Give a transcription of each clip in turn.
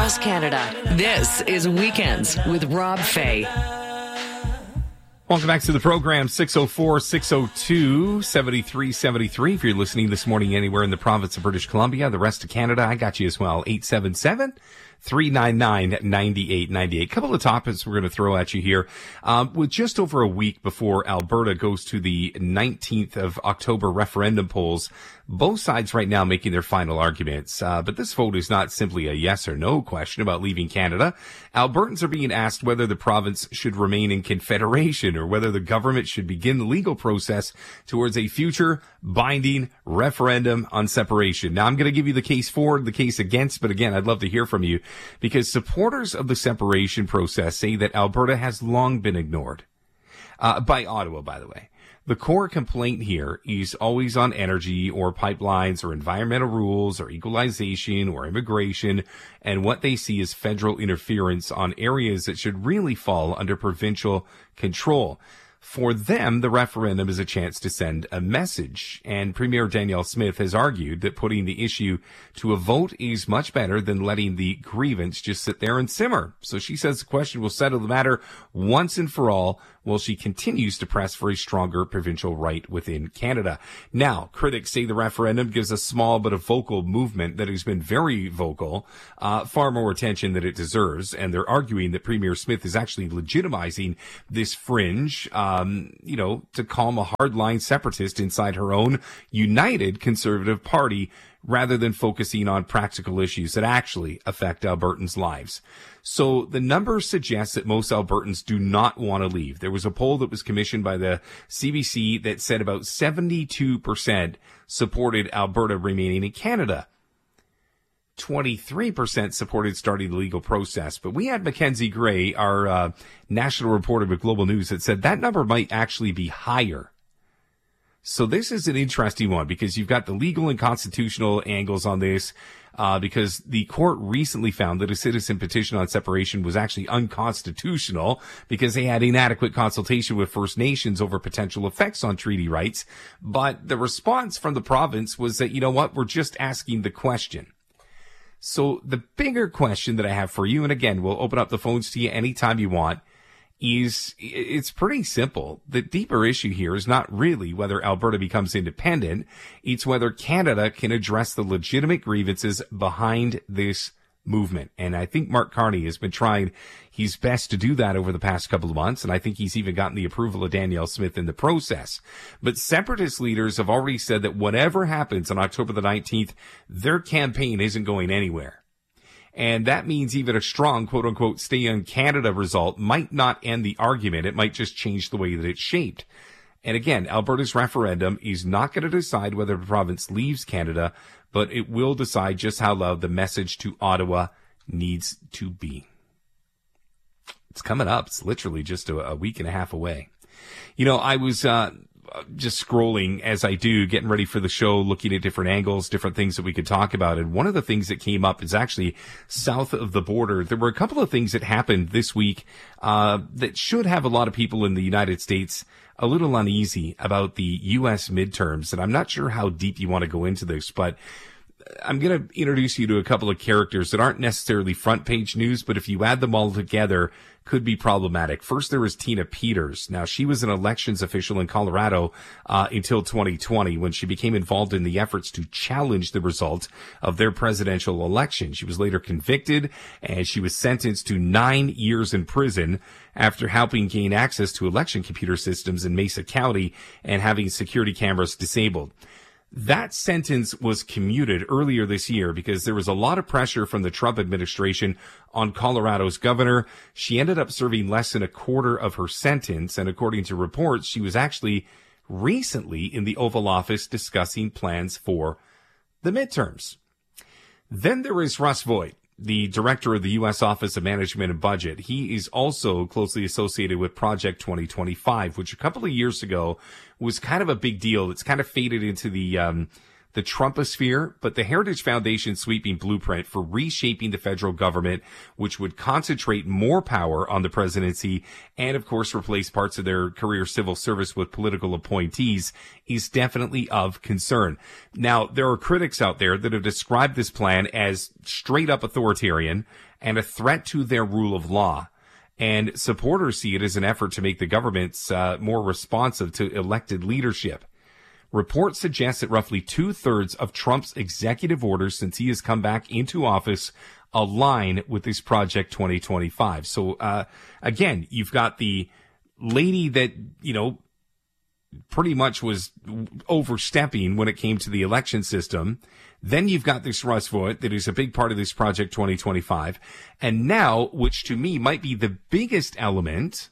across Canada. This is Weekends with Rob Fay. Welcome back to the program, 604-602-7373. If you're listening this morning anywhere in the province of British Columbia, the rest of Canada, I got you as well, 877-399-9898. Couple of topics we're going to throw at you here. With just over a week before Alberta goes to the 19th of October referendum polls, both sides right now making their final arguments. But this vote is not simply a yes or no question about leaving Canada. Albertans are being asked whether the province should remain in confederation or whether the government should begin the legal process towards a future binding referendum on separation. Now, I'm going to give you the case for, the case against, but again, I'd love to hear from you because supporters of the separation process say that Alberta has long been ignored. By Ottawa, by the way. The core complaint here is always on energy or pipelines or environmental rules or equalization or immigration, and what they see is federal interference on areas that should really fall under provincial control. For them, the referendum is a chance to send a message, and Premier Danielle Smith has argued that putting the issue to a vote is much better than letting the grievance just sit there and simmer. So she says the question will settle the matter once and for all, while she continues to press for a stronger provincial right within Canada. Now, critics say the referendum gives a small but a vocal movement that has been very vocal, far more attention than it deserves, and they're arguing that Premier Smith is actually legitimizing this fringe, to calm a hardline separatist inside her own united Conservative Party, rather than focusing on practical issues that actually affect Albertans' lives. So the numbers suggest that most Albertans do not want to leave. There was a poll that was commissioned by the CBC that said about 72% supported Alberta remaining in Canada. 23% supported starting the legal process. But we had Mackenzie Gray, our national reporter with Global News, that said that number might actually be higher. So this is an interesting one because you've got the legal and constitutional angles on this, because the court recently found that a citizen petition on separation was actually unconstitutional because they had inadequate consultation with First Nations over potential effects on treaty rights. But the response from the province was that, we're just asking the question. So the bigger question that I have for you, and again, we'll open up the phones to you anytime you want, is it's pretty simple. The deeper issue here is not really whether Alberta becomes independent. It's whether Canada can address the legitimate grievances behind this movement. And I think Mark Carney has been trying his best to do that over the past couple of months. And I think he's even gotten the approval of Danielle Smith in the process. But separatist leaders have already said that whatever happens on October the 19th, their campaign isn't going anywhere. And that means even a strong, quote unquote, stay in Canada result might not end the argument. It might just change the way that it's shaped. And again, Alberta's referendum is not going to decide whether the province leaves Canada, but it will decide just how loud the message to Ottawa needs to be. It's coming up. It's literally just a week and a half away. I was just scrolling as I do, getting ready for the show, looking at different angles, different things that we could talk about. And one of the things that came up is actually south of the border. There were a couple of things that happened this week that should have a lot of people in the United States a little uneasy about the U.S. midterms. And I'm not sure how deep you want to go into this, but I'm going to introduce you to a couple of characters that aren't necessarily front page news, but if you add them all together, could be problematic. First, there was Tina Peters. Now, she was an elections official in Colorado until 2020 when she became involved in the efforts to challenge the result of their presidential election. She was later convicted and she was sentenced to 9 years in prison after helping gain access to election computer systems in Mesa County and having security cameras disabled. That sentence was commuted earlier this year because there was a lot of pressure from the Trump administration on Colorado's governor. She ended up serving less than a quarter of her sentence, and according to reports, she was actually recently in the Oval Office discussing plans for the midterms. Then there is Russ Vought, the director of the U.S. Office of Management and Budget. He is also closely associated with Project 2025, which a couple of years ago was kind of a big deal. It's kind of faded into the the Trumposphere, but the Heritage Foundation's sweeping blueprint for reshaping the federal government, which would concentrate more power on the presidency and, of course, replace parts of their career civil service with political appointees, is definitely of concern. Now, there are critics out there that have described this plan as straight up authoritarian and a threat to their rule of law. And supporters see it as an effort to make the governments more responsive to elected leadership. Reports suggest that roughly 2/3 of Trump's executive orders since he has come back into office align with this Project 2025. So, again, you've got the lady that, pretty much was overstepping when it came to the election system. Then you've got this Russ Vought that is a big part of this Project 2025. And now, which to me might be the biggest element,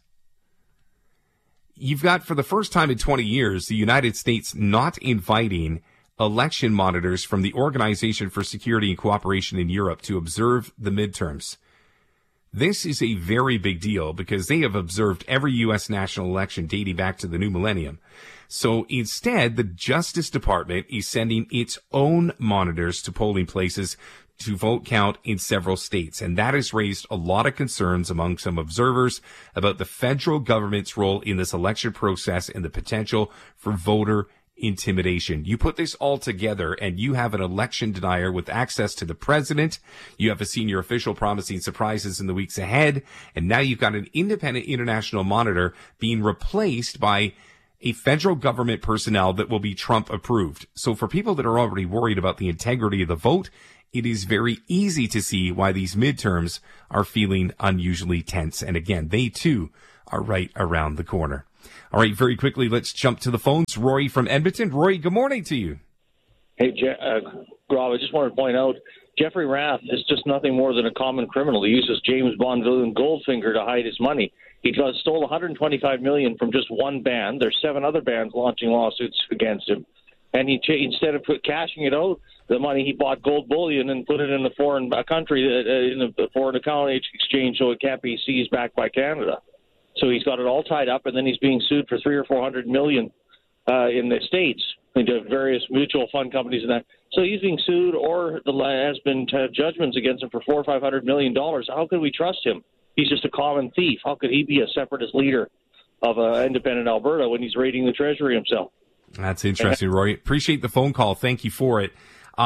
you've got, for the first time in 20 years, the United States not inviting election monitors from the Organization for Security and Cooperation in Europe to observe the midterms. This is a very big deal because they have observed every U.S. national election dating back to the new millennium. So instead, the Justice Department is sending its own monitors to polling places to vote count in several states. And that has raised a lot of concerns among some observers about the federal government's role in this election process and the potential for voter intimidation. You put this all together and you have an election denier with access to the president. You have a senior official promising surprises in the weeks ahead. And now you've got an independent international monitor being replaced by a federal government personnel that will be Trump approved. So for people that are already worried about the integrity of the vote, it is very easy to see why these midterms are feeling unusually tense. And again, they too are right around the corner. All right, very quickly, let's jump to the phones. Rory from Edmonton. Rory, good morning to you. Hey, Rob, I just wanted to point out, Jeffrey Rath is just nothing more than a common criminal. He uses James Bond villain Goldfinger to hide his money. He stole $125 million from just one band. There's 7 other bands launching lawsuits against him. And instead of cashing it out, the money, he bought gold bullion and put it in a foreign country, in a foreign account exchange, so it can't be seized back by Canada. So he's got it all tied up, and then he's being sued for $300 or $400 million in the States into various mutual fund companies and that. So he's being sued, or has been judgments against him for $400 or $500 million. How could we trust him? He's just a common thief. How could he be a separatist leader of independent Alberta when he's raiding the Treasury himself? That's interesting, Roy. Appreciate the phone call. Thank you for it.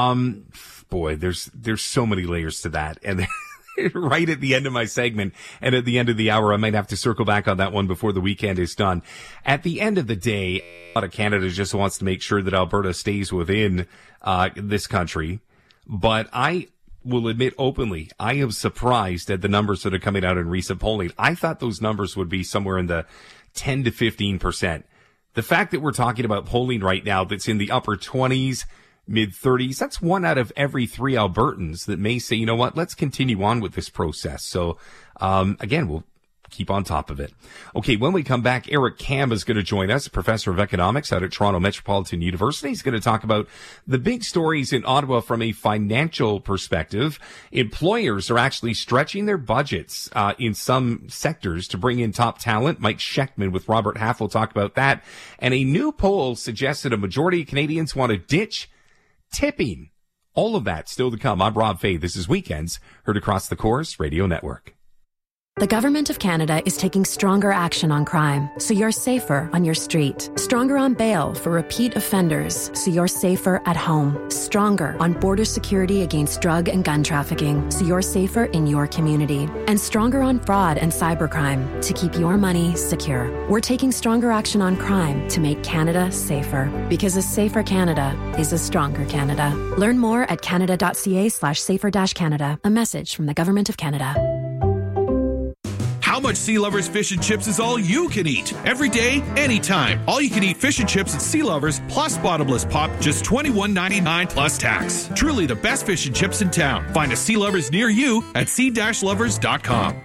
Boy, there's so many layers to that. And right at the end of my segment and at the end of the hour, I might have to circle back on that one before the weekend is done. At the end of the day, a lot of Canada just wants to make sure that Alberta stays within this country. But I will admit openly, I am surprised at the numbers that are coming out in recent polling. I thought those numbers would be somewhere in the 10 to 15%. The fact that we're talking about polling right now that's in the upper 20s, mid-30s, that's 1 out of every 3 Albertans that may say, you know what, let's continue on with this process. So, again, we'll keep on top of it. Okay, when we come back, Eric Kam is going to join us, professor of economics out at Toronto Metropolitan University. He's going to talk about the big stories in Ottawa from a financial perspective. Employers are actually stretching their budgets in some sectors to bring in top talent. Mike Shechtman with Robert Half will talk about that. And a new poll suggests that a majority of Canadians want to ditch tipping. All of that still to come. I'm Rob Fay. This is Weekends, heard across the Chorus Radio Network. The Government of Canada is taking stronger action on crime, so you're safer on your street. Stronger on bail for repeat offenders, so you're safer at home. Stronger on border security against drug and gun trafficking, so you're safer in your community. And stronger on fraud and cybercrime, to keep your money secure. We're taking stronger action on crime to make Canada safer. Because a safer Canada is a stronger Canada. Learn more at canada.ca/safer-Canada. A message from the Government of Canada. How much Sea Lovers Fish and Chips is all you can eat? Every day, anytime. All you can eat fish and chips at Sea Lovers plus bottomless pop, just $21.99 plus tax. Truly the best fish and chips in town. Find a Sea Lovers near you at sea-lovers.com.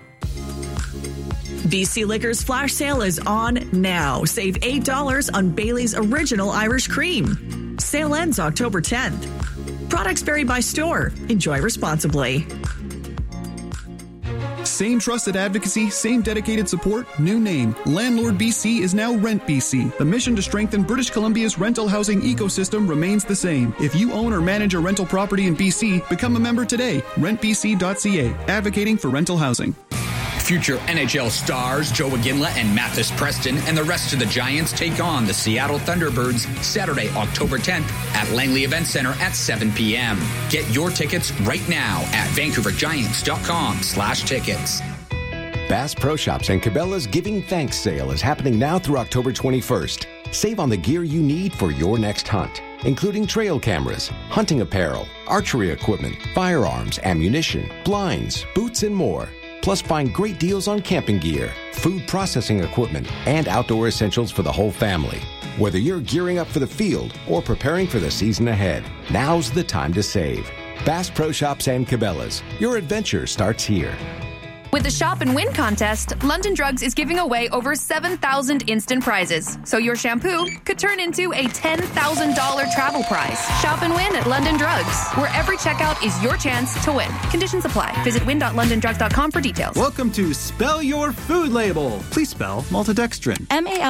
BC Liquor's flash sale is on now. Save $8 on Bailey's Original Irish Cream. Sale ends October 10th. Products vary by store. Enjoy responsibly. Same trusted advocacy, same dedicated support, new name. Landlord BC is now Rent BC. The mission to strengthen British Columbia's rental housing ecosystem remains the same. If you own or manage a rental property in BC, become a member today. RentBC.ca, advocating for rental housing. Future NHL stars Joe Iginla and Mathis Preston and the rest of the Giants take on the Seattle Thunderbirds Saturday, October 10th at Langley Event Center at 7 p.m. Get your tickets right now at VancouverGiants.com/tickets. Bass Pro Shops and Cabela's Giving Thanks sale is happening now through October 21st. Save on the gear you need for your next hunt, including trail cameras, hunting apparel, archery equipment, firearms, ammunition, blinds, boots, and more. Plus, find great deals on camping gear, food processing equipment, and outdoor essentials for the whole family. Whether you're gearing up for the field or preparing for the season ahead, now's the time to save. Bass Pro Shops and Cabela's. Your adventure starts here. With the Shop and Win contest, London Drugs is giving away over 7,000 instant prizes. So your shampoo could turn into a $10,000 travel prize. Shop and win at London Drugs, where every checkout is your chance to win. Conditions apply. Visit win.londondrugs.com for details. Welcome to Spell Your Food Label. Please spell maltodextrin.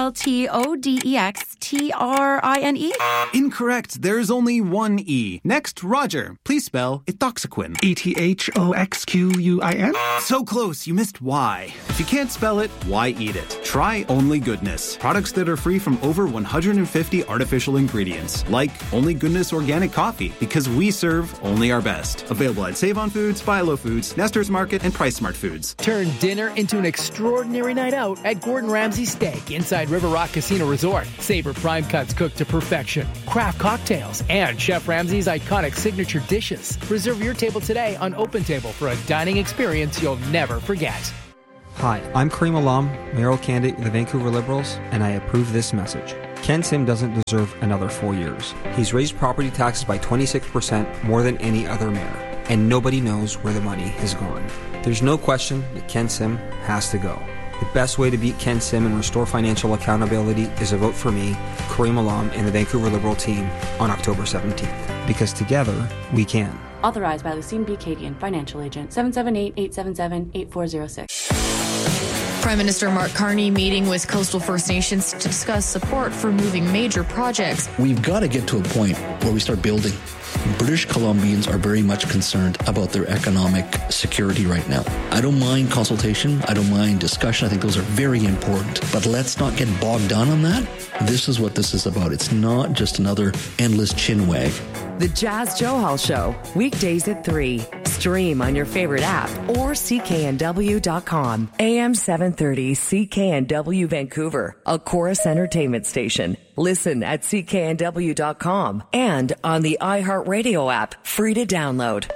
MALTODEXTRINE? Incorrect. There's only one E. Next, Roger. Please spell ethoxyquin. ETHOXQUIN? So close. You missed Y. If you can't spell it, why eat it? Try Only Goodness. Products that are free from over 150 artificial ingredients, like Only Goodness Organic Coffee, because we serve only our best. Available at Save On Foods, Buy Low Foods, Nestor's Market, and Price Smart Foods. Turn dinner into an extraordinary night out at Gordon Ramsay Steak inside River Rock Casino Resort. Savor prime cuts cooked to perfection, craft cocktails, and Chef Ramsay's iconic signature dishes. Reserve your table today on OpenTable for a dining experience you'll never forget. Hi, I'm Kareem Alam, mayoral candidate of the Vancouver Liberals, and I approve this message. Ken Sim doesn't deserve another 4 years. He's raised property taxes by 26% more than any other mayor, and nobody knows where the money has gone. There's no question that Ken Sim has to go. The best way to beat Ken Sim and restore financial accountability is a vote for me, Kareem Alam, and the Vancouver Liberal team on October 17th. Because together, we can. Authorized by Lucine B. Cadian, Financial Agent, 778-877-8406. Prime Minister Mark Carney meeting with Coastal First Nations to discuss support for moving major projects. We've got to get to a point where we start building. British Columbians are very much concerned about their economic security right now. I don't mind consultation. I don't mind discussion. I think those are very important. But let's not get bogged down on that. This is what this is about. It's not just another endless chinwag. The Jazz Johal Show, weekdays at 3. Stream on your favorite app or cknw.com. AM 730 CKNW Vancouver, a Chorus Entertainment station. Listen at cknw.com and on the iHeartRadio app, free to download.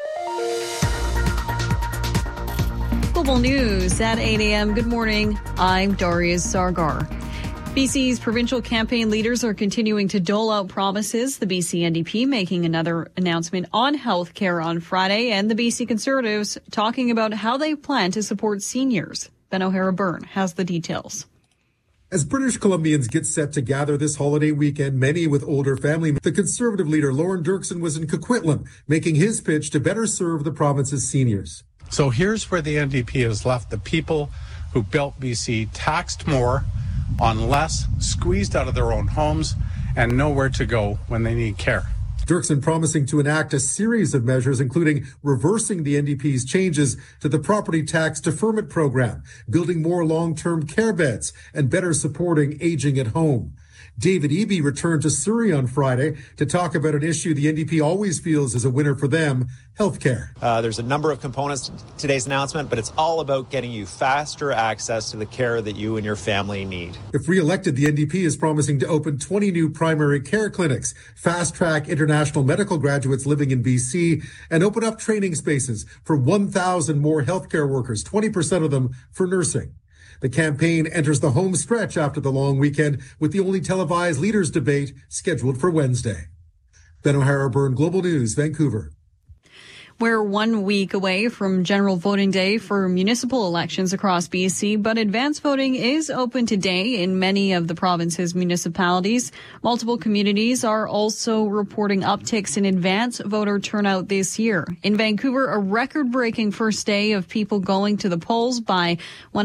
Global News at 8 a.m. Good morning. I'm Darius Sargar. BC's provincial campaign leaders are continuing to dole out promises. The BC NDP making another announcement on health care on Friday, and the BC Conservatives talking about how they plan to support seniors. Ben O'Hara-Byrne has the details. As British Columbians get set to gather this holiday weekend, many with older family, the Conservative leader Lauren Dirksen was in Coquitlam, making his pitch to better serve the province's seniors. So here's where the NDP has left the people who built BC taxed more, on less, squeezed out of their own homes, and nowhere to go when they need care. Dirksen promising to enact a series of measures, including reversing the NDP's changes to the property tax deferment program, building more long-term care beds, and better supporting aging at home. David Eby returned to Surrey on Friday to talk about an issue the NDP always feels is a winner for them, healthcare. There's a number of components to today's announcement, but it's all about getting you faster access to the care that you and your family need. If re-elected, the NDP is promising to open 20 new primary care clinics, fast-track international medical graduates living in BC, and open up training spaces for 1,000 more healthcare workers, 20% of them for nursing. The campaign enters the home stretch after the long weekend with the only televised leaders debate scheduled for Wednesday. Ben O'Hara-Byrne, Global News, Vancouver. We're 1 week away from general voting day for municipal elections across BC, but advance voting is open today in many of the province's municipalities. Multiple communities are also reporting upticks in advance voter turnout this year. In Vancouver, a record-breaking first day of people going to the polls by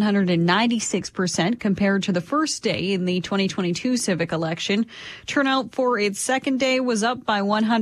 196% compared to the first day in the 2022 civic election. Turnout for its second day was up by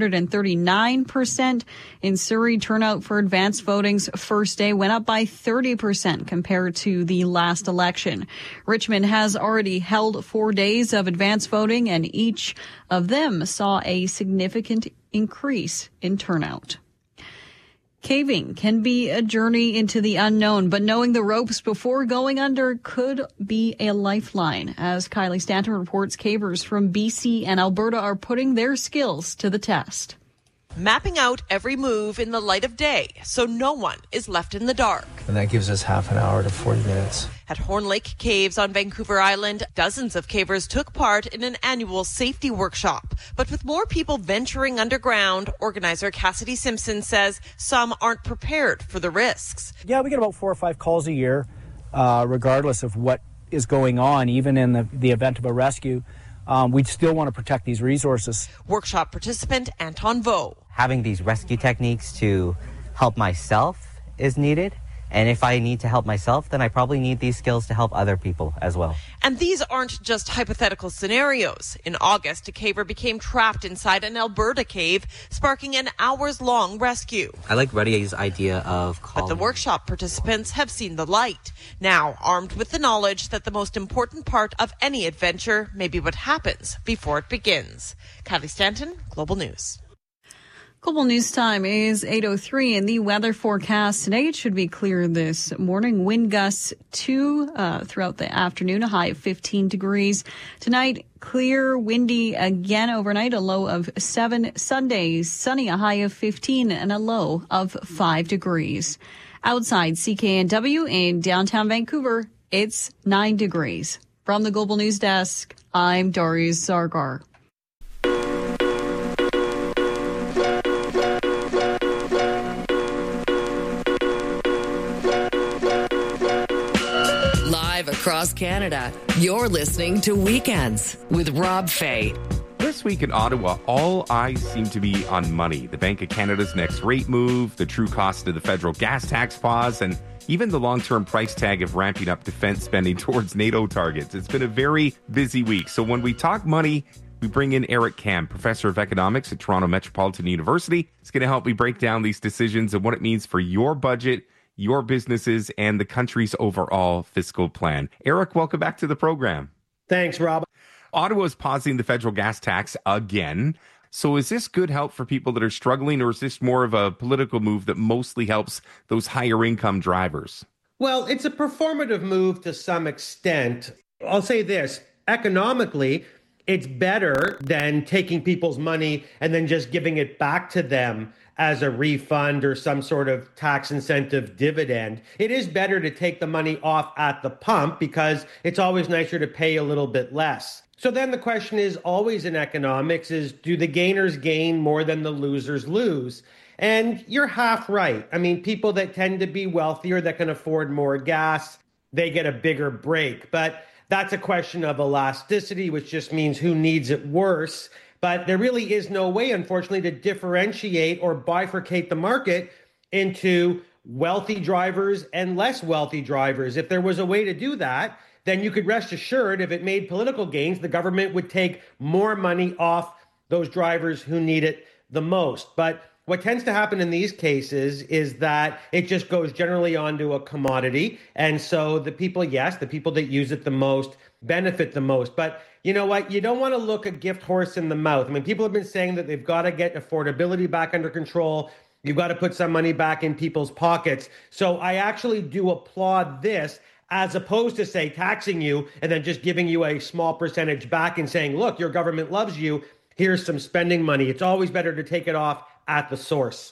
139%. In Surrey, turnout for advance voting's first day went up by 30% compared to the last election. Richmond has already held 4 days of advance voting, and each of them saw a significant increase in turnout. Caving can be a journey into the unknown, but knowing the ropes before going under could be a lifeline. As Kylie Stanton reports, cavers from BC and Alberta are putting their skills to the test. Mapping out every move in the light of day so no one is left in the dark. And that gives us half an hour to 40 minutes. At Horn Lake Caves on Vancouver Island, dozens of cavers took part in an annual safety workshop. But with more people venturing underground, organizer Cassidy Simpson says some aren't prepared for the risks. Yeah, we get about 4 or 5 calls a year, regardless of what is going on, even in the event of a rescue. We still want to protect these resources. Workshop participant Anton Vo. Having these rescue techniques to help myself is needed. And if I need to help myself, then I probably need these skills to help other people as well. And these aren't just hypothetical scenarios. In August, a caver became trapped inside an Alberta cave, sparking an hours-long rescue. I like Ruddy's idea of calling. But the workshop participants have seen the light. Now, armed with the knowledge that the most important part of any adventure may be what happens before it begins. Kylie Stanton, Global News. Global News Time is 8:03, and the weather forecast today, it should be clear this morning. Wind gusts 2 throughout the afternoon, a high of 15 degrees. Tonight, clear, windy again overnight, a low of 7. Sunday, sunny, a high of 15 and a low of 5 degrees. Outside CKNW in downtown Vancouver, it's 9 degrees. From the Global News Desk, I'm Darius Zargar. Across Canada, you're listening to Weekends with Rob Fay. This week in Ottawa, all eyes seem to be on money. The Bank of Canada's next rate move, the true cost of the federal gas tax pause, and even the long-term price tag of ramping up defense spending towards NATO targets. It's been a very busy week. So when we talk money, we bring in Eric Kam, professor of economics at Toronto Metropolitan University. It's going to help me break down these decisions and what it means for your budget, your businesses, and the country's overall fiscal plan. Eric, welcome back to the program. Thanks, Rob. Ottawa is pausing the federal gas tax again. So is this good help for people that are struggling, or is this more of a political move that mostly helps those higher income drivers? Well, it's a performative move to some extent. I'll say this, economically, it's better than taking people's money and then just giving it back to them as a refund or some sort of tax incentive dividend. It is better to take the money off at the pump because it's always nicer to pay a little bit less. So then the question is always in economics is, do the gainers gain more than the losers lose? And you're half right. I mean, people that tend to be wealthier, that can afford more gas, they get a bigger break. But that's a question of elasticity, which just means who needs it worse. But there really is no way, unfortunately, to differentiate or bifurcate the market into wealthy drivers and less wealthy drivers. If there was a way to do that, then you could rest assured if it made political gains, the government would take more money off those drivers who need it the most. But what tends to happen in these cases is that it just goes generally onto a commodity. And so the people, yes, the people that use it the most benefit the most. But you know what? You don't want to look a gift horse in the mouth. I mean, people have been saying that they've got to get affordability back under control. You've got to put some money back in people's pockets. So I actually do applaud this, as opposed to, say, taxing you and then just giving you a small percentage back and saying, look, your government loves you. Here's some spending money. It's always better to take it off at the source.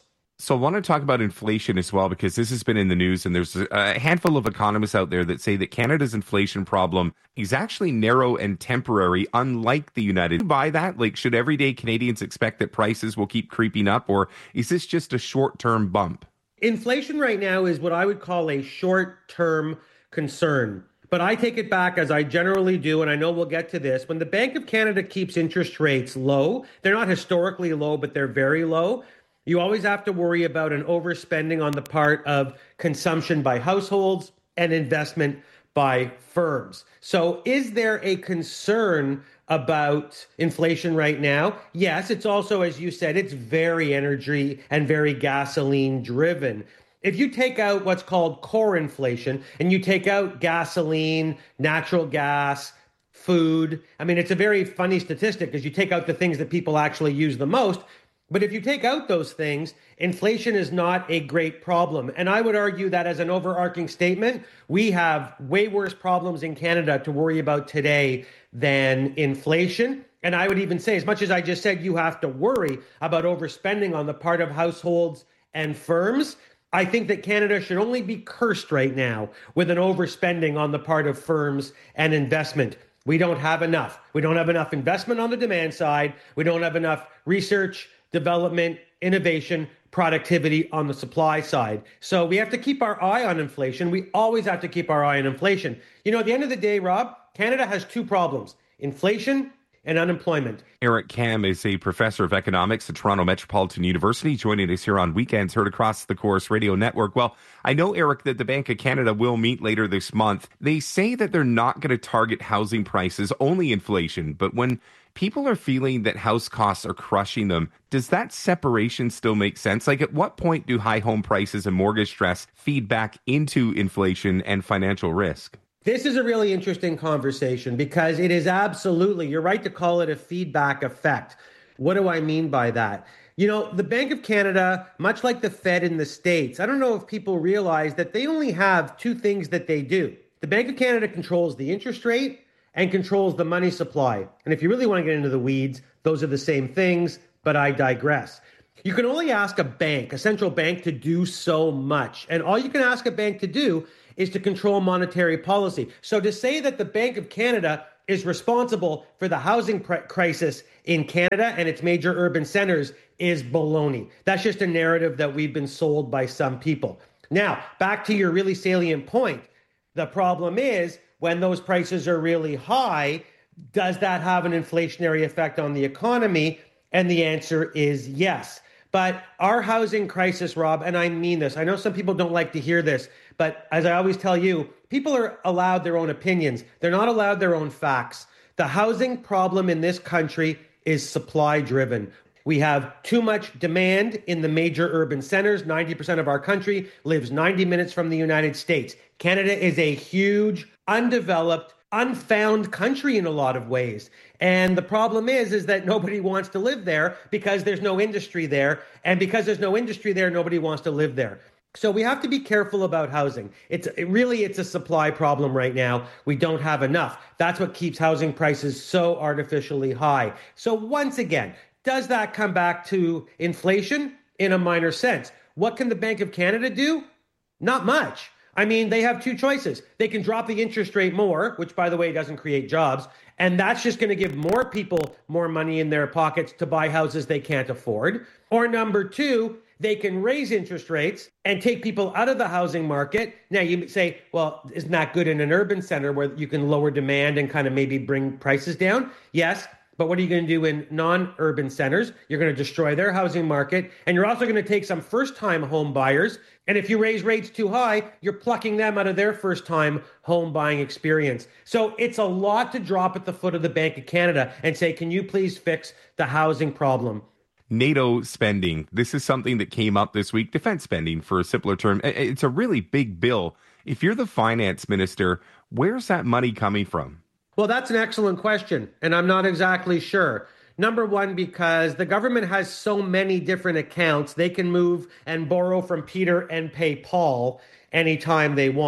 So I want to talk about inflation as well, because this has been in the news, and there's a handful of economists out there that say that Canada's inflation problem is actually narrow and temporary, unlike the United States. By that, like, should everyday Canadians expect that prices will keep creeping up, or is this just a short-term bump? Inflation right now is what I would call a short-term concern. But I take it back, as I generally do, and I know we'll get to this. When the Bank of Canada keeps interest rates low, they're not historically low, but they're very low. You always have to worry about an overspending on the part of consumption by households and investment by firms. So is there a concern about inflation right now? Yes, it's also, as you said, it's very energy and very gasoline driven. If you take out what's called core inflation and you take out gasoline, natural gas, food, I mean, it's a very funny statistic because you take out the things that people actually use the most. But if you take out those things, inflation is not a great problem. And I would argue that as an overarching statement, we have way worse problems in Canada to worry about today than inflation. And I would even say, as much as I just said, you have to worry about overspending on the part of households and firms, I think that Canada should only be cursed right now with an overspending on the part of firms and investment. We don't have enough. We don't have enough investment on the demand side. We don't have enough research, development, innovation, productivity on the supply side. So we have to keep our eye on inflation. We always have to keep our eye on inflation. You know, at the end of the day, Rob, Canada has two problems: inflation and unemployment. Eric Kam is a professor of economics at Toronto Metropolitan University, joining us here on Weekends, heard across the Corus Radio Network. Well, I know, Eric, that the Bank of Canada will meet later this month. They say that they're not going to target housing prices, only inflation. But when people are feeling that house costs are crushing them, does that separation still make sense? Like, at what point do high home prices and mortgage stress feed back into inflation and financial risk? This is a really interesting conversation because it is absolutely, you're right to call it a feedback effect. What do I mean by that? You know, the Bank of Canada, much like the Fed in the States, I don't know if people realize that they only have two things that they do. The Bank of Canada controls the interest rate and controls the money supply. And if you really want to get into the weeds, those are the same things, but I digress. You can only ask a bank, a central bank, to do so much. And all you can ask a bank to do is to control monetary policy. So to say that the Bank of Canada is responsible for the housing crisis in Canada and its major urban centers is baloney. That's just a narrative that we've been sold by some people. Now, back to your really salient point. The problem is, when those prices are really high, does that have an inflationary effect on the economy? And the answer is yes. But our housing crisis, Rob, and I mean this, I know some people don't like to hear this, but as I always tell you, people are allowed their own opinions. They're not allowed their own facts. The housing problem in this country is supply driven. We have too much demand in the major urban centers. 90% of our country lives 90 minutes from the United States. Canada is a huge, undeveloped, unfound country in a lot of ways. And the problem is that nobody wants to live there because there's no industry there. And because there's no industry there, nobody wants to live there. So we have to be careful about housing. It's a supply problem right now. We don't have enough. That's what keeps housing prices so artificially high. So once again, does that come back to inflation? In a minor sense. What can the Bank of Canada do? Not much. I mean, they have two choices. They can drop the interest rate more, which, by the way, doesn't create jobs. And that's just going to give more people more money in their pockets to buy houses they can't afford. Or number two, they can raise interest rates and take people out of the housing market. Now, you say, well, isn't that good in an urban center where you can lower demand and kind of maybe bring prices down? Yes. But what are you going to do in non-urban centers? You're going to destroy their housing market. And you're also going to take some first-time home buyers. And if you raise rates too high, you're plucking them out of their first-time home buying experience. So it's a lot to drop at the foot of the Bank of Canada and say, can you please fix the housing problem? NATO spending. This is something that came up this week. Defense spending, for a simpler term. It's a really big bill. If you're the finance minister, where's that money coming from? Well, that's an excellent question, and I'm not exactly sure. Number one, because the government has so many different accounts, they can move and borrow from Peter and pay Paul anytime they want.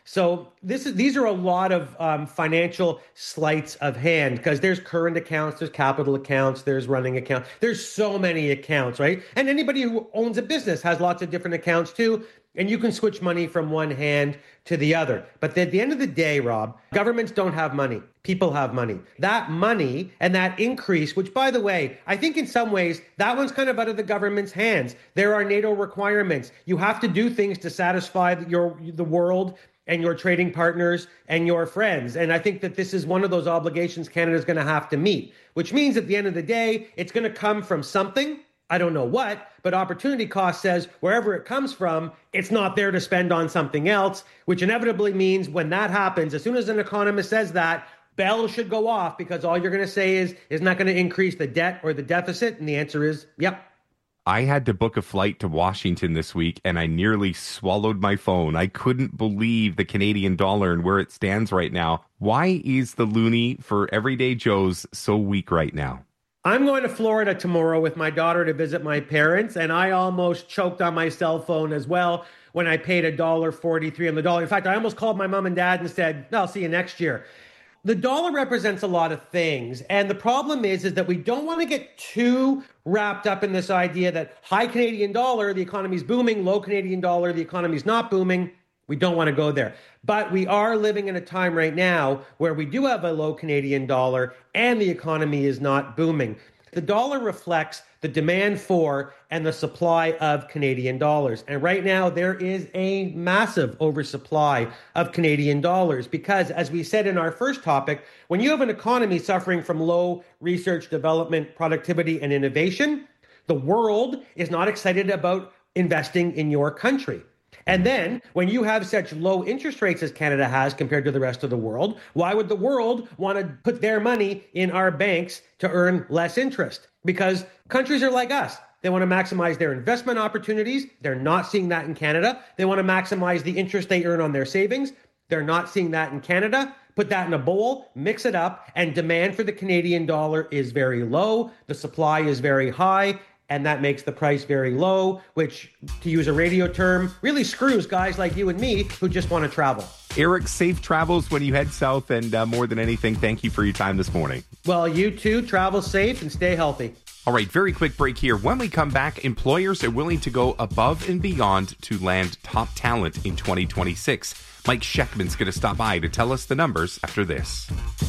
So these are a lot of financial sleights of hand, because there's current accounts, there's capital accounts, there's running accounts. There's so many accounts, right? And anybody who owns a business has lots of different accounts too. And you can switch money from one hand to the other. But at the end of the day, Rob, governments don't have money. People have money. That money and that increase, which, by the way, I think in some ways that one's kind of out of the government's hands. There are NATO requirements. You have to do things to satisfy the world and your trading partners and your friends. And I think that this is one of those obligations Canada's going to have to meet, which means at the end of the day, it's going to come from something. I don't know what, but opportunity cost says wherever it comes from, it's not there to spend on something else, which inevitably means when that happens, as soon as an economist says that, bells should go off, because all you're going to say is not going to increase the debt or the deficit. And the answer is, yep. I had to book a flight to Washington this week, and I nearly swallowed my phone. I couldn't believe the Canadian dollar and where it stands right now. Why is the loonie for everyday Joes so weak right now? I'm going to Florida tomorrow with my daughter to visit my parents, and I almost choked on my cell phone as well when I paid $1.43 on the dollar. In fact, I almost called my mom and dad and said, "I'll see you next year." The dollar represents a lot of things, and the problem is that we don't want to get too wrapped up in this idea that high Canadian dollar, the economy's booming, low Canadian dollar, the economy's not booming. We don't want to go there. But we are living in a time right now where we do have a low Canadian dollar and the economy is not booming. The dollar reflects the demand for and the supply of Canadian dollars. And right now there is a massive oversupply of Canadian dollars because, as we said in our first topic, when you have an economy suffering from low research, development, productivity, and innovation, the world is not excited about investing in your country. And then when you have such low interest rates as Canada has compared to the rest of the world, why would the world want to put their money in our banks to earn less interest? Because countries are like us. They want to maximize their investment opportunities. They're not seeing that in Canada. They want to maximize the interest they earn on their savings. They're not seeing that in Canada. Put that in a bowl, mix it up, and demand for the Canadian dollar is very low. The supply is very high. And that makes the price very low, which, to use a radio term, really screws guys like you and me who just want to travel. Eric, safe travels when you head south, and more than anything, thank you for your time this morning. Well, you too. Travel safe and stay healthy. All right, very quick break here. When we come back, employers are willing to go above and beyond to land top talent in 2026. Mike Sheckman's going to stop by to tell us the numbers after this.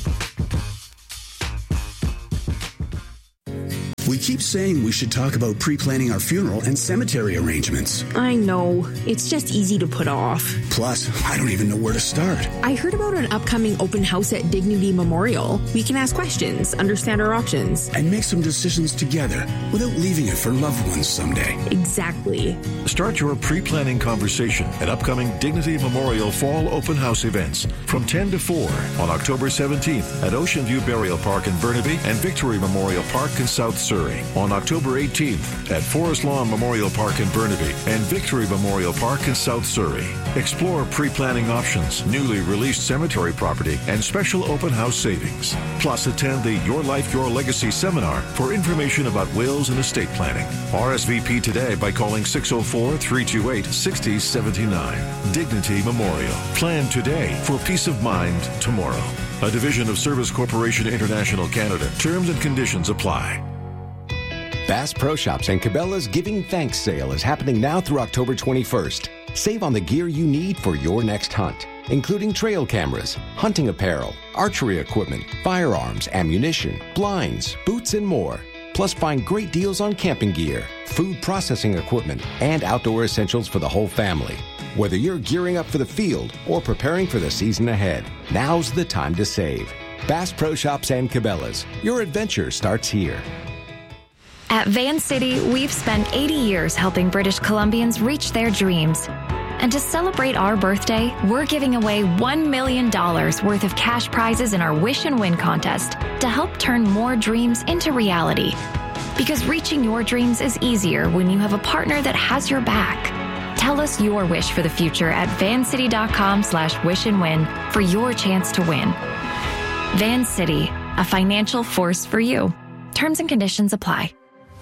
We keep saying we should talk about pre-planning our funeral and cemetery arrangements. I know. It's just easy to put off. Plus, I don't even know where to start. I heard about an upcoming open house at Dignity Memorial. We can ask questions, understand our options, and make some decisions together without leaving it for loved ones someday. Exactly. Start your pre-planning conversation at upcoming Dignity Memorial Fall Open House events from 10 to 4 on October 17th at Ocean View Burial Park in Burnaby and Victory Memorial Park in South Surrey. On October 18th at Forest Lawn Memorial Park in Burnaby and Victory Memorial Park in South Surrey. Explore pre-planning options, newly released cemetery property, and special open house savings. Plus, attend the Your Life, Your Legacy seminar for information about wills and estate planning. RSVP today by calling 604-328-6079. Dignity Memorial. Plan today for peace of mind tomorrow. A division of Service Corporation International Canada. Terms and conditions apply. Bass Pro Shops and Cabela's Giving Thanks sale is happening now through October 21st. Save on the gear you need for your next hunt, including trail cameras, hunting apparel, archery equipment, firearms, ammunition, blinds, boots, and more. Plus, find great deals on camping gear, food processing equipment, and outdoor essentials for the whole family. Whether you're gearing up for the field or preparing for the season ahead, now's the time to save. Bass Pro Shops and Cabela's. Your adventure starts here. At Van City, we've spent 80 years helping British Columbians reach their dreams. And to celebrate our birthday, we're giving away $1 million worth of cash prizes in our Wish and Win contest to help turn more dreams into reality. Because reaching your dreams is easier when you have a partner that has your back. Tell us your wish for the future at vancity.com/wishandwin for your chance to win. Van City, a financial force for you. Terms and conditions apply.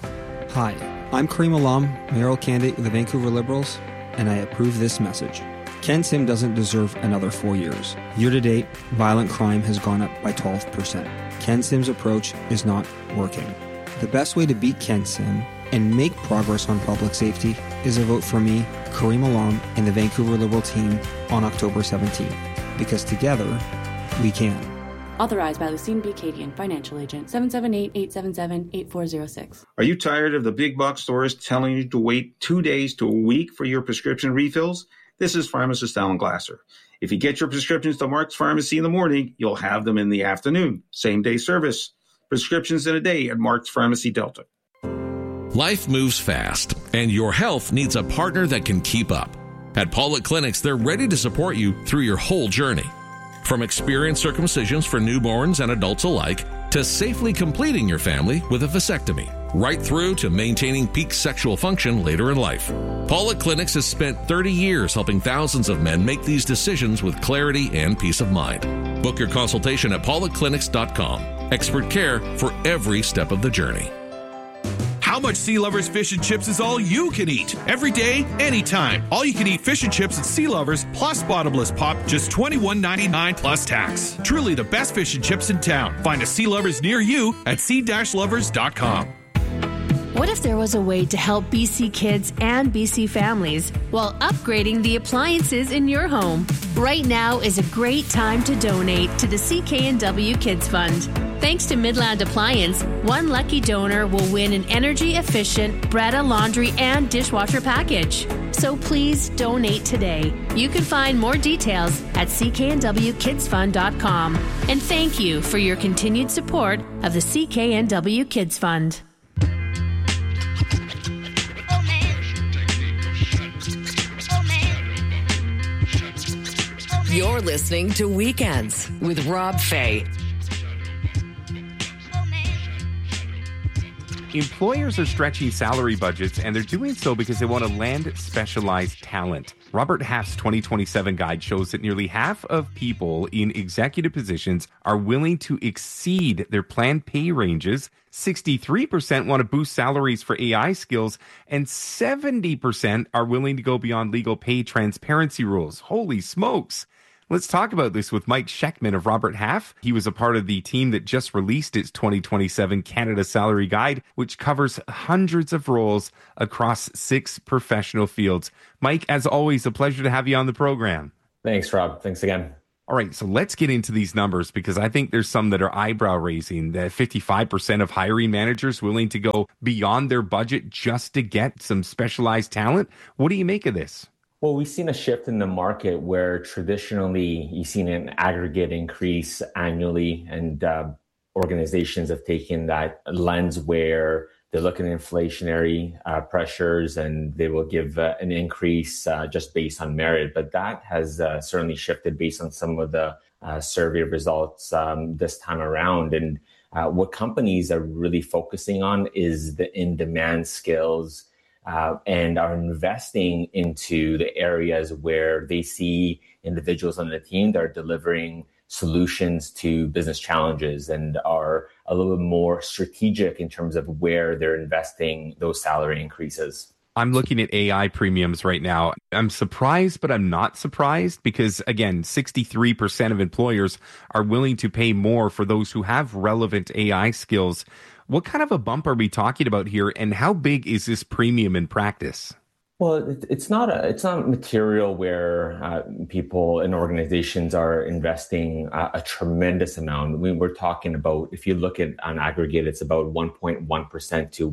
Hi, I'm Kareem Alam, mayoral candidate with the Vancouver Liberals, and I approve this message. Ken Sim doesn't deserve another 4 years. Year to date, violent crime has gone up by 12%. Ken Sim's approach is not working. The best way to beat Ken Sim and make progress on public safety is a vote for me, Kareem Alam, and the Vancouver Liberal team on October 17th. Because together, we can. Authorized by Lucine B. Cadian, Financial Agent, 778-877-8406. Are you tired of the big box stores telling you to wait 2 days to a week for your prescription refills? This is pharmacist Alan Glasser. If you get your prescriptions to Mark's Pharmacy in the morning, you'll have them in the afternoon. Same-day service. Prescriptions in a day at Mark's Pharmacy Delta. Life moves fast, and your health needs a partner that can keep up. At Pollock Clinics, they're ready to support you through your whole journey. From experienced circumcisions for newborns and adults alike, to safely completing your family with a vasectomy, right through to maintaining peak sexual function later in life. Pollock Clinics has spent 30 years helping thousands of men make these decisions with clarity and peace of mind. Book your consultation at pollockclinics.com. Expert care for every step of the journey. How much Sea Lovers Fish and Chips is all you can eat? Every day, anytime. All you can eat fish and chips at Sea Lovers plus bottomless pop, just $21.99 plus tax. Truly the best fish and chips in town. Find a Sea Lovers near you at sea-lovers.com. What if there was a way to help BC kids and BC families while upgrading the appliances in your home? Right now is a great time to donate to the CKNW Kids Fund. Thanks to Midland Appliance, one lucky donor will win an energy-efficient Bretta laundry and dishwasher package. So please donate today. You can find more details at cknwkidsfund.com. And thank you for your continued support of the CKNW Kids Fund. You're listening to Weekends with Rob Fay. Employers are stretching salary budgets, and they're doing so because they want to land specialized talent. Robert Half's 2027 guide shows that nearly half of people in executive positions are willing to exceed their planned pay ranges. 63% want to boost salaries for AI skills, and 70% are willing to go beyond legal pay transparency rules. Holy smokes! Let's talk about this with Mike Sheckman of Robert Half. He was a part of the team that just released its 2027 Canada Salary Guide, which covers hundreds of roles across 6 professional fields. Mike, as always, a pleasure to have you on the program. Thanks, Rob. Thanks again. All right, so let's get into these numbers because I think there's some that are eyebrow-raising. That 55% of hiring managers willing to go beyond their budget just to get some specialized talent. What do you make of this? Well, we've seen a shift in the market where traditionally you've seen an aggregate increase annually, and organizations have taken that lens where they look at inflationary pressures and they will give an increase just based on merit. But that has certainly shifted based on some of the survey results this time around. And what companies are really focusing on is the in-demand skills and are investing into the areas where they see individuals on the team that are delivering solutions to business challenges and are a little bit more strategic in terms of where they're investing those salary increases. I'm looking at AI premiums right now. I'm surprised, but I'm not surprised because, again, 63% of employers are willing to pay more for those who have relevant AI skills. What kind of a bump are we talking about here, and how big is this premium in practice? Well, it's not material where people and organizations are investing a tremendous amount. I mean, we're talking about, if you look at on aggregate, it's about 1.1% to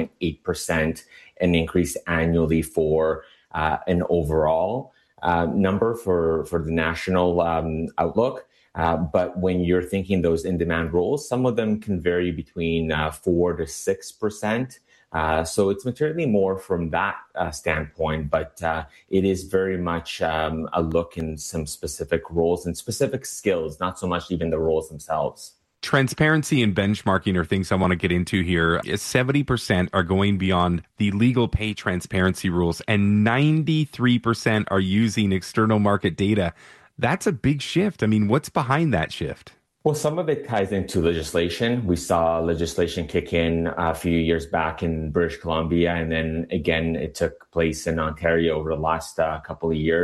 1.8% an increase annually for an overall number for the national outlook. But when you're thinking those in-demand roles, some of them can vary between 4 to 6%. So it's materially more from that standpoint, but it is very much a look in some specific roles and specific skills, not so much even the roles themselves. Transparency and benchmarking are things I want to get into here. 70% are going beyond the legal pay transparency rules, and 93% are using external market data. That's a big shift. I mean, what's behind that shift? Well, some of it ties into legislation. We saw legislation kick in a few years back in British Columbia, and then again, it took place in Ontario over the last couple of years.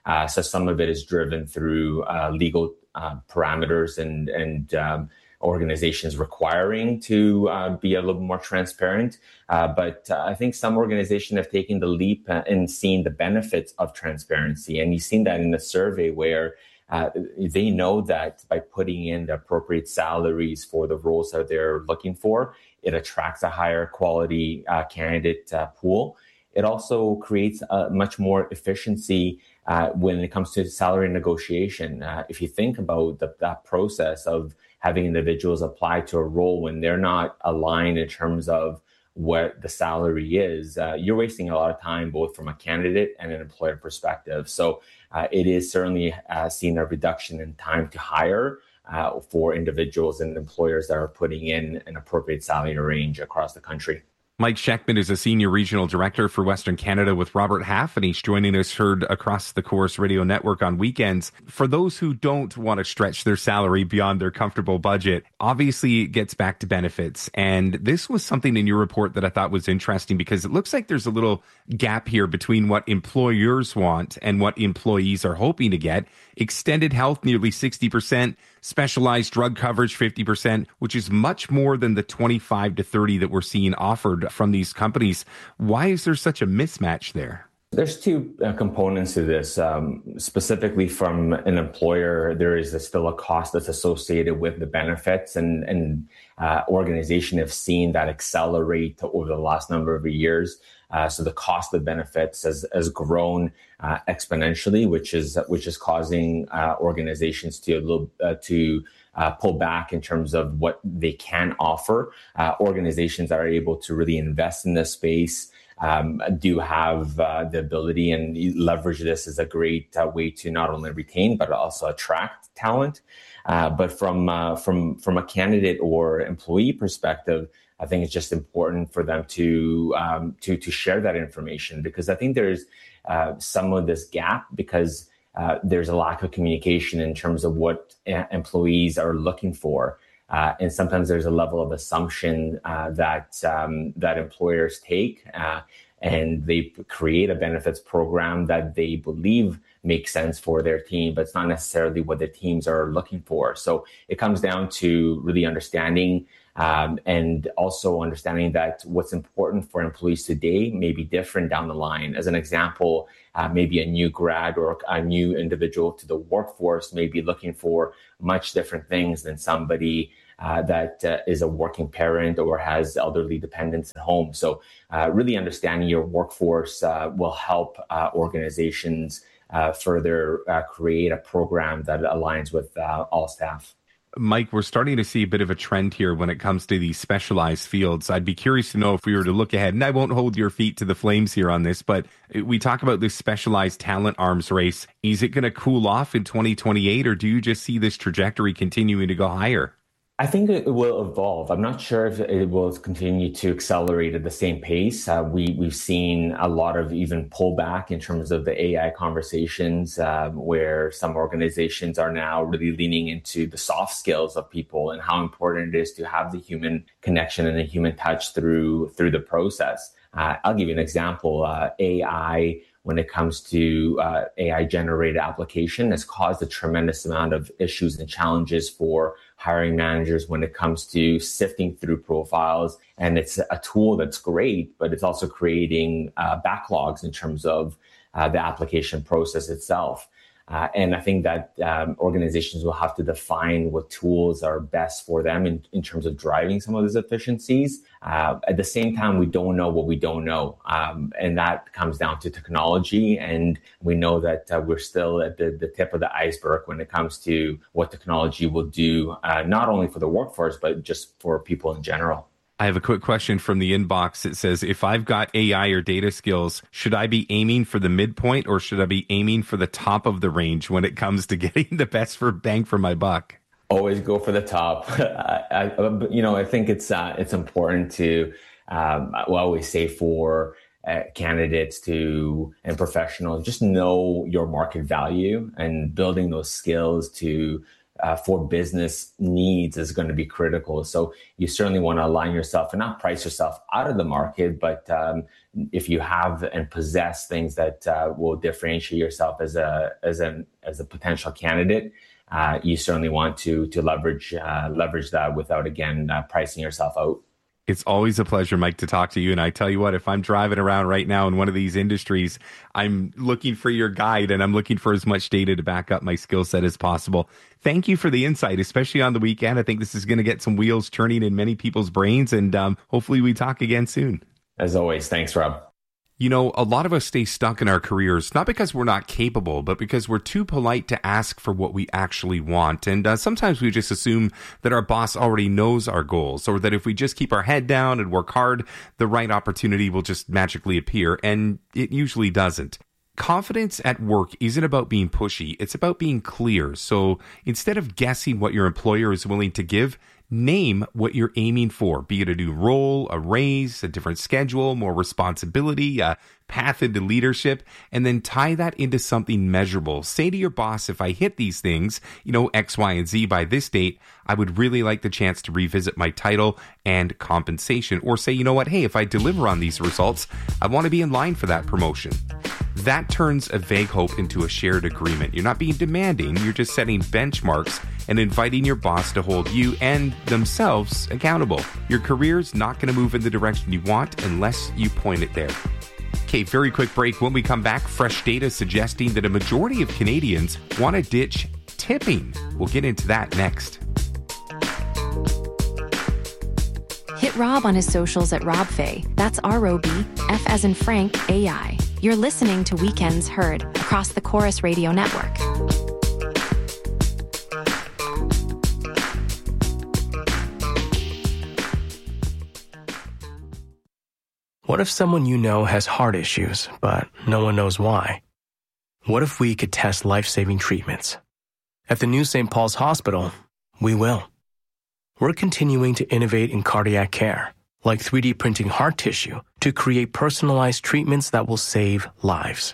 So some of it is driven through legal parameters and organizations requiring to be a little more transparent. But I think some organizations have taken the leap and seen the benefits of transparency. And you've seen that in the survey where they know that by putting in the appropriate salaries for the roles that they're looking for, it attracts a higher quality candidate pool. It also creates much more efficiency when it comes to salary negotiation. If you think about that process of having individuals apply to a role when they're not aligned in terms of what the salary is, you're wasting a lot of time, both from a candidate and an employer perspective. So it is certainly seen a reduction in time to hire for individuals and employers that are putting in an appropriate salary range across the country. Mike Sheckman is a senior regional director for Western Canada with Robert Half, and he's joining us, heard across the Corus Radio Network on weekends. For those who don't want to stretch their salary beyond their comfortable budget, obviously it gets back to benefits. And this was something in your report that I thought was interesting because it looks like there's a little gap here between what employers want and what employees are hoping to get. Extended health, nearly 60%. Specialized drug coverage, 50%, which is much more than the 25 to 30 that we're seeing offered from these companies. Why is there such a mismatch there? There's two components to this. Specifically from an employer, there is still a cost that's associated with the benefits, and organizations have seen that accelerate over the last number of years. So the cost of benefits has grown exponentially, which is causing organizations to pull back in terms of what they can offer. Organizations that are able to really invest in this space do have the ability and leverage this as a great way to not only retain but also attract talent. But from a candidate or employee perspective, I think it's just important for them to share that information, because I think there's some of this gap because there's a lack of communication in terms of what employees are looking for. And sometimes there's a level of assumption that employers take, and they create a benefits program that they believe makes sense for their team, but it's not necessarily what the teams are looking for. So it comes down to really understanding and also understanding that what's important for employees today may be different down the line. As an example, maybe a new grad or a new individual to the workforce may be looking for much different things than somebody that is a working parent or has elderly dependents at home. So really understanding your workforce will help organizations further create a program that aligns with all staff. Mike, we're starting to see a bit of a trend here when it comes to these specialized fields. I'd be curious to know if we were to look ahead, and I won't hold your feet to the flames here on this, but we talk about this specialized talent arms race. Is it going to cool off in 2028, or do you just see this trajectory continuing to go higher? I think it will evolve. I'm not sure if it will continue to accelerate at the same pace. We've seen a lot of even pullback in terms of the AI conversations, where some organizations are now really leaning into the soft skills of people and how important it is to have the human connection and the human touch through the process. I'll give you an example. AI, when it comes to AI-generated application, has caused a tremendous amount of issues and challenges for hiring managers when it comes to sifting through profiles. And it's a tool that's great, but it's also creating backlogs in terms of the application process itself. And I think that organizations will have to define what tools are best for them in terms of driving some of those efficiencies. At the same time, we don't know what we don't know. And that comes down to technology. And we know that we're still at the tip of the iceberg when it comes to what technology will do, not only for the workforce, but just for people in general. I have a quick question from the inbox. It says, if I've got AI or data skills, should I be aiming for the midpoint or should I be aiming for the top of the range when it comes to getting the best bang for my buck? Always go for the top. I think it's important to, I always say for candidates and professionals, just know your market value and building those skills to for business needs is going to be critical. So you certainly want to align yourself and not price yourself out of the market, but if you have and possess things that will differentiate yourself as a potential candidate, you certainly want to leverage that without again pricing yourself out. It's always a pleasure, Mike, to talk to you. And I tell you what, if I'm driving around right now in one of these industries, I'm looking for your guide and I'm looking for as much data to back up my skill set as possible. Thank you for the insight, especially on the weekend. I think this is going to get some wheels turning in many people's brains, and hopefully we talk again soon. As always, thanks, Rob. You know, a lot of us stay stuck in our careers, not because we're not capable, but because we're too polite to ask for what we actually want. And sometimes we just assume that our boss already knows our goals, or that if we just keep our head down and work hard, the right opportunity will just magically appear. And it usually doesn't. Confidence at work isn't about being pushy. It's about being clear. So instead of guessing what your employer is willing to give, name what you're aiming for, be it a new role, a raise, a different schedule, more responsibility, a path into leadership, and then tie that into something measurable. Say to your boss, if I hit these things, X, Y, and Z by this date, I would really like the chance to revisit my title and compensation. Or say, hey, if I deliver on these results, I want to be in line for that promotion. That turns a vague hope into a shared agreement. You're not being demanding, you're just setting benchmarks and inviting your boss to hold you and themselves accountable. Your career's not going to move in the direction you want unless you point it there. Okay, very quick break. When we come back, fresh data suggesting that a majority of Canadians want to ditch tipping. We'll get into that next. Hit Rob on his socials at RobFay. That's R-O-B, F as in Frank, A-I. You're listening to Weekends Heard across the Chorus Radio Network. What if someone you know has heart issues, but no one knows why? What if we could test life-saving treatments? At the new St. Paul's Hospital, we will. We're continuing to innovate in cardiac care, like 3D printing heart tissue to create personalized treatments that will save lives.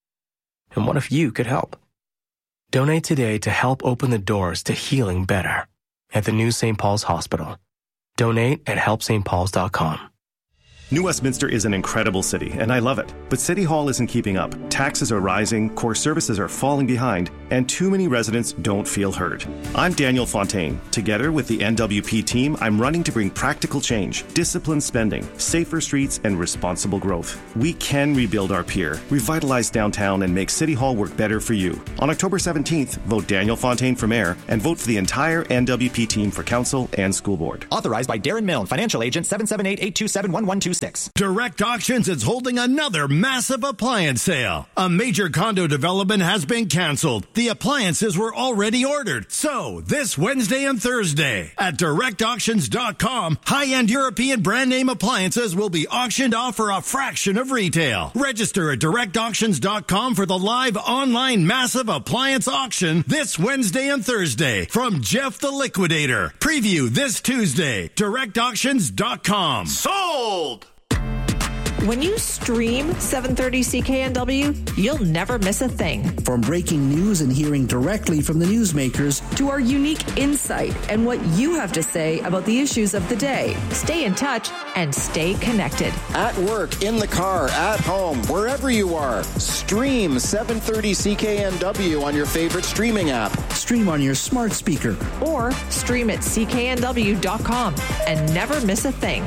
And what if you could help? Donate today to help open the doors to healing better at the new St. Paul's Hospital. Donate at helpstpauls.com. New Westminster is an incredible city, and I love it. But City Hall isn't keeping up. Taxes are rising, core services are falling behind, and too many residents don't feel heard. I'm Daniel Fontaine. Together with the NWP team, I'm running to bring practical change, disciplined spending, safer streets, and responsible growth. We can rebuild our pier, revitalize downtown, and make City Hall work better for you. On October 17th, vote Daniel Fontaine for mayor and vote for the entire NWP team for council and school board. Authorized by Darren Milne, financial agent 778-827-1126. Direct Auctions is holding another massive appliance sale. A major condo development has been canceled. The appliances were already ordered. So, this Wednesday and Thursday at directauctions.com, high-end European brand name appliances will be auctioned off for a fraction of retail. Register at directauctions.com for the live online massive appliance auction this Wednesday and Thursday from Jeff the Liquidator. Preview this Tuesday. directauctions.com. Sold! When you stream 730 CKNW, you'll never miss a thing. From breaking news and hearing directly from the newsmakers to our unique insight and what you have to say about the issues of the day. Stay in touch and stay connected. At work, in the car, at home, wherever you are, stream 730 CKNW on your favorite streaming app. Stream on your smart speaker. Or stream at cknw.com and never miss a thing.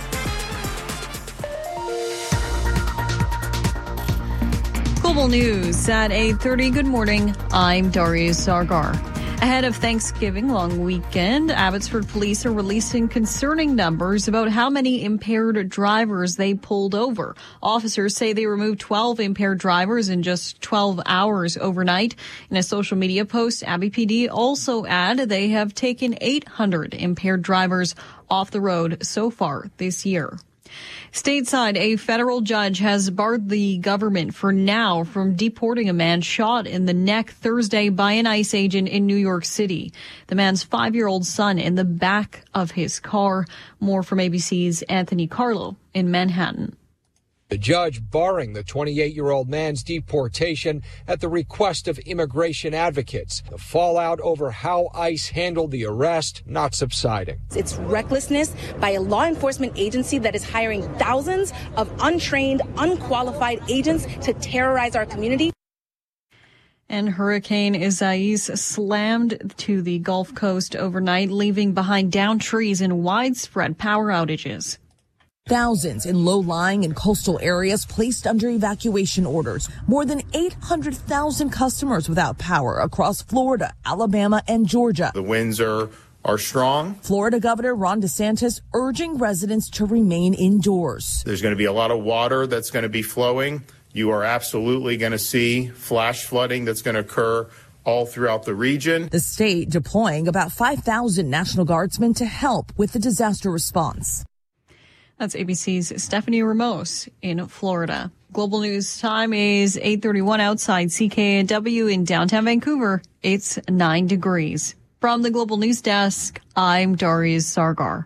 Global News at 8:30. Good morning. I'm Darius Sargar. Ahead of Thanksgiving long weekend, Abbotsford police are releasing concerning numbers about how many impaired drivers they pulled over. Officers say they removed 12 impaired drivers in just 12 hours overnight. In a social media post, Abbey PD also add they have taken 800 impaired drivers off the road so far this year. Stateside, a federal judge has barred the government for now from deporting a man shot in the neck Thursday by an ICE agent in New York City. The man's 5-year-old son in the back of his car. More from ABC's Anthony Carlo in Manhattan. The judge barring the 28-year-old man's deportation at the request of immigration advocates. The fallout over how ICE handled the arrest not subsiding. It's recklessness by a law enforcement agency that is hiring thousands of untrained, unqualified agents to terrorize our community. And Hurricane Isaias slammed to the Gulf Coast overnight, leaving behind downed trees and widespread power outages. Thousands in low-lying and coastal areas placed under evacuation orders. More than 800,000 customers without power across Florida, Alabama, and Georgia. The winds are strong. Florida Governor Ron DeSantis urging residents to remain indoors. There's going to be a lot of water that's going to be flowing. You are absolutely going to see flash flooding that's going to occur all throughout the region. The state deploying about 5,000 National Guardsmen to help with the disaster response. That's ABC's Stephanie Ramos in Florida. Global news time is 8:31 outside CKNW in downtown Vancouver. It's 9 degrees. From the Global News Desk, I'm Darius Sargar.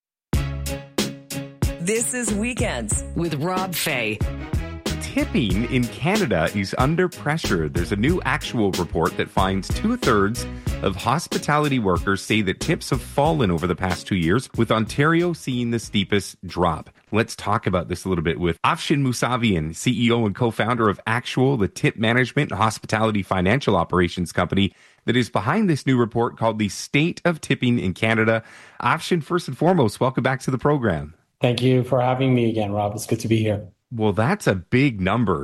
This is Weekends with Rob Fay. Tipping in Canada is under pressure. There's a new actual report that finds 2/3 of hospitality workers say that tips have fallen over the past 2 years, with Ontario seeing the steepest drop. Let's talk about this a little bit with Afshin Mousavian, CEO and co-founder of Actual, the tip management and hospitality financial operations company that is behind this new report called The State of Tipping in Canada. Afshin, first and foremost, welcome back to the program. Thank you for having me again, Rob. It's good to be here. Well, that's a big number.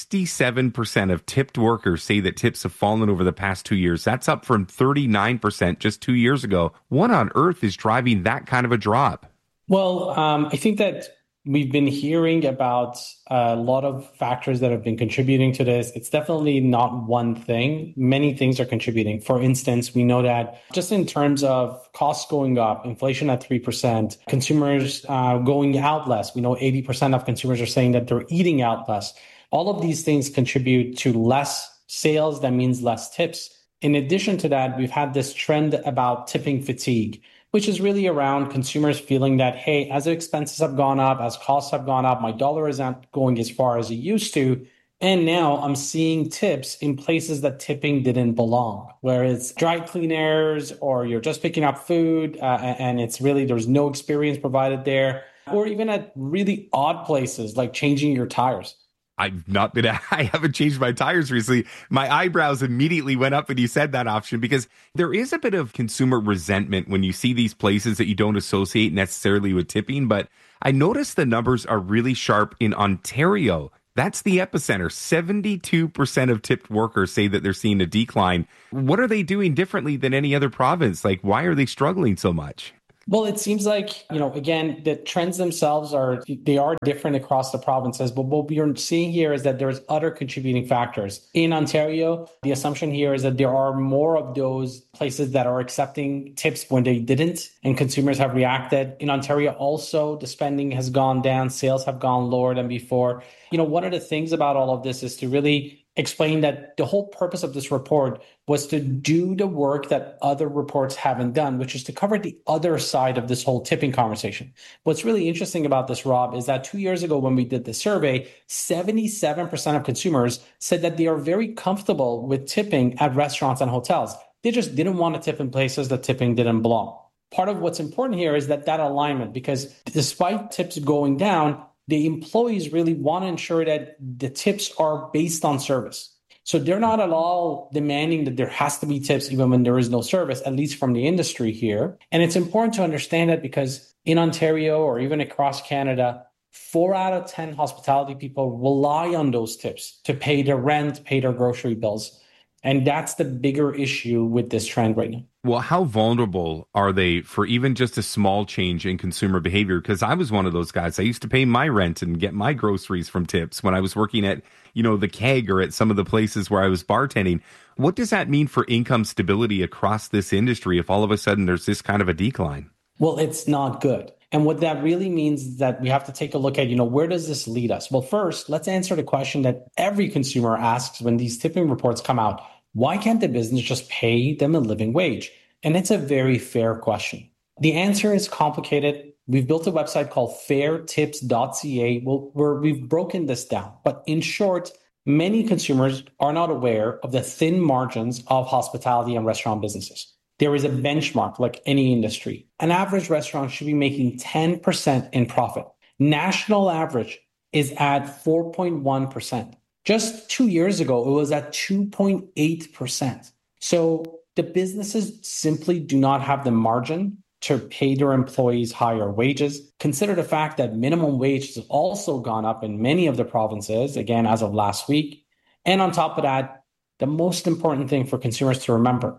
67% of tipped workers say that tips have fallen over the past 2 years. That's up from 39% just 2 years ago. What on earth is driving that kind of a drop? Well, I think that we've been hearing about a lot of factors that have been contributing to this. It's definitely not one thing. Many things are contributing. For instance, we know that just in terms of costs going up, inflation at 3%, consumers going out less. We know 80% of consumers are saying that they're eating out less. All of these things contribute to less sales. That means less tips. In addition to that, we've had this trend about tipping fatigue, which is really around consumers feeling that, hey, as expenses have gone up, as costs have gone up, my dollar isn't going as far as it used to. And now I'm seeing tips in places that tipping didn't belong, where it's dry cleaners or you're just picking up food and it's really, there's no experience provided there, or even at really odd places like changing your tires. I haven't changed my tires recently. My eyebrows immediately went up when you said that option, because there is a bit of consumer resentment when you see these places that you don't associate necessarily with tipping. But I noticed the numbers are really sharp in Ontario. That's the epicenter. 72% of tipped workers say that they're seeing a decline. What are they doing differently than any other province? Like, why are they struggling so much? Well, it seems like, again, the trends themselves are different across the provinces. But what we are seeing here is that there's other contributing factors. In Ontario, the assumption here is that there are more of those places that are accepting tips when they didn't, and consumers have reacted. In Ontario, also, the spending has gone down, sales have gone lower than before. One of the things about all of this is to really explain that the whole purpose of this report was to do the work that other reports haven't done, which is to cover the other side of this whole tipping conversation. What's really interesting about this, Rob, is that 2 years ago when we did the survey, 77% of consumers said that they are very comfortable with tipping at restaurants and hotels. They just didn't want to tip in places that tipping didn't belong. Part of what's important here is that alignment, because despite tips going down, the employees really want to ensure that the tips are based on service. So they're not at all demanding that there has to be tips even when there is no service, at least from the industry here. And it's important to understand that because in Ontario or even across Canada, 4 out of 10 hospitality people rely on those tips to pay their rent, pay their grocery bills. And that's the bigger issue with this trend right now. Well, how vulnerable are they for even just a small change in consumer behavior? Because I was one of those guys. I used to pay my rent and get my groceries from tips when I was working at, the Keg or at some of the places where I was bartending. What does that mean for income stability across this industry if all of a sudden there's this kind of a decline? Well, it's not good. And what that really means is that we have to take a look at, where does this lead us? Well, first, let's answer the question that every consumer asks when these tipping reports come out. Why can't the business just pay them a living wage? And it's a very fair question. The answer is complicated We've built a website called fairtips.ca where we've broken this down. But in short, many consumers are not aware of the thin margins of hospitality and restaurant businesses. There is a benchmark like any industry. An average restaurant should be making 10% in profit. National average is at 4.1%. Just 2 years ago, it was at 2.8%. So the businesses simply do not have the margin to pay their employees higher wages. Consider the fact that minimum wage has also gone up in many of the provinces, again, as of last week. And on top of that, the most important thing for consumers to remember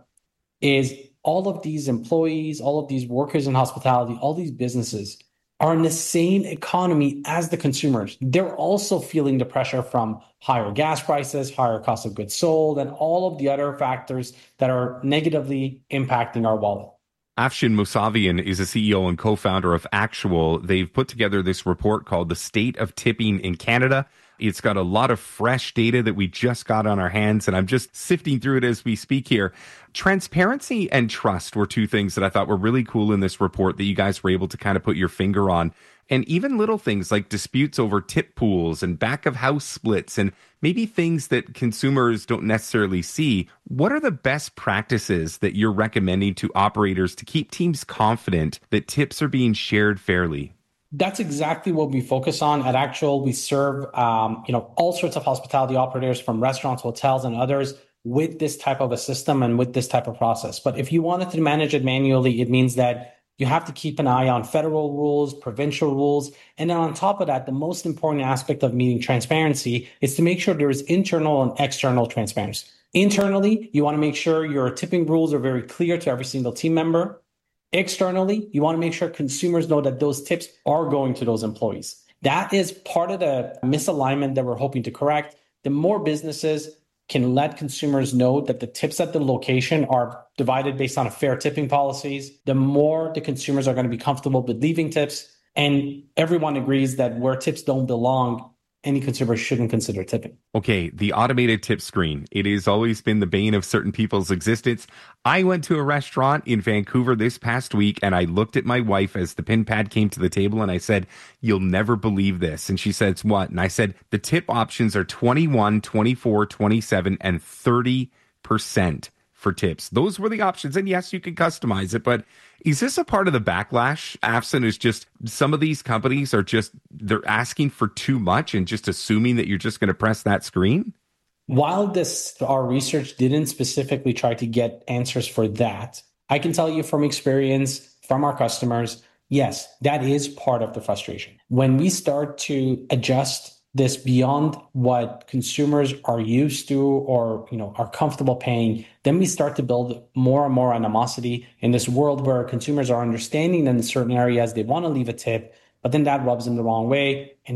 is all of these employees, all of these workers in hospitality, all these businesses are in the same economy as the consumers. They're also feeling the pressure from higher gas prices, higher cost of goods sold, and all of the other factors that are negatively impacting our wallet. Afshin Mousavian is a CEO and co-founder of Actual. They've put together this report called The State of Tipping in Canada. It's got a lot of fresh data that we just got on our hands, and I'm just sifting through it as we speak here. Transparency and trust were two things that I thought were really cool in this report that you guys were able to kind of put your finger on. And even little things like disputes over tip pools and back of house splits and maybe things that consumers don't necessarily see. What are the best practices that you're recommending to operators to keep teams confident that tips are being shared fairly? That's exactly what we focus on at Actual. We serve, all sorts of hospitality operators from restaurants, hotels, and others with this type of a system and with this type of process. But if you wanted to manage it manually, it means that you have to keep an eye on federal rules, provincial rules. And then on top of that, the most important aspect of meeting transparency is to make sure there is internal and external transparency. Internally, you want to make sure your tipping rules are very clear to every single team member. Externally, you want to make sure consumers know that those tips are going to those employees. That is part of the misalignment that we're hoping to correct. The more businesses can let consumers know that the tips at the location are divided based on a fair tipping policies, the more the consumers are going to be comfortable with leaving tips. And everyone agrees that where tips don't belong, any consumer shouldn't consider tipping. Okay, the automated tip screen. It has always been the bane of certain people's existence. I went to a restaurant in Vancouver this past week and I looked at my wife as the pin pad came to the table and I said, "You'll never believe this." And she says, "What?" And I said, "The tip options are 21, 24, 27, and 30% for tips." Those were the options. And yes, you can customize it, but is this a part of the backlash, Afshin, is just some of these companies are just, they're asking for too much and just assuming that you're just going to press that screen? While our research didn't specifically try to get answers for that, I can tell you from experience from our customers, yes, that is part of the frustration. When we start to adjust this beyond what consumers are used to or are comfortable paying, then we start to build more and more animosity in this world where consumers are understanding that in certain areas they want to leave a tip, but then that rubs them the wrong way. And